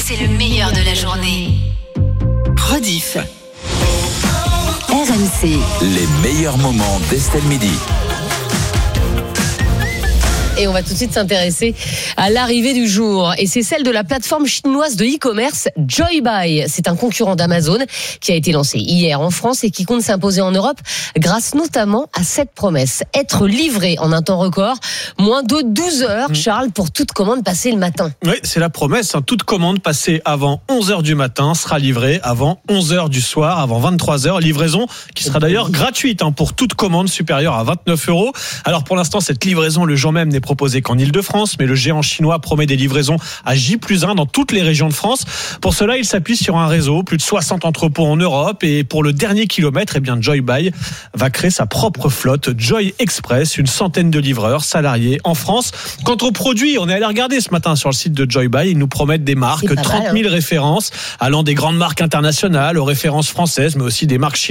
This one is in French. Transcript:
c'est le meilleur de la journée. Rediff. RMC. Les meilleurs moments d'Estelle Midi. Et on va tout de suite s'intéresser à l'arrivée du jour. Et c'est celle de la plateforme chinoise de e-commerce Joybuy. C'est un concurrent d'Amazon qui a été lancé hier en France et qui compte s'imposer en Europe grâce notamment à cette promesse. Être livré en un temps record, moins de 12 heures, Charles, pour toute commande passée le matin. Oui, c'est la promesse. Toute commande passée avant 11h du matin sera livrée avant 11h du soir, avant 23h. Livraison qui sera d'ailleurs gratuite pour toute commande supérieure à 29 €. Alors pour l'instant, cette livraison le jour même n'est proposée qu'en Île-de-France, mais le géant chinois promet des livraisons à J+1 dans toutes les régions de France. Pour cela, il s'appuie sur un réseau, plus de 60 entrepôts en Europe, et pour le dernier kilomètre, Joybuy va créer sa propre flotte, Joy Express, une centaine de livreurs salariés en France. Quant aux produits, on est allé regarder ce matin sur le site de Joybuy, ils nous promettent des marques, 30 000 références, allant des grandes marques internationales aux références françaises, mais aussi des marques chinoises.